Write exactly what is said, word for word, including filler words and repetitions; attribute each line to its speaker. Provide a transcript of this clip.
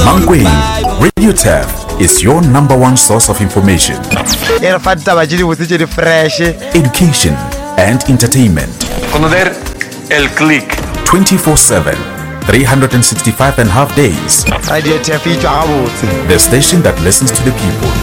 Speaker 1: Mankweng, Radio Tef is your number one source of information, education, and entertainment.
Speaker 2: Conocer el click.
Speaker 1: twenty-four seven, three hundred sixty-five and a half days. The station that listens to the people.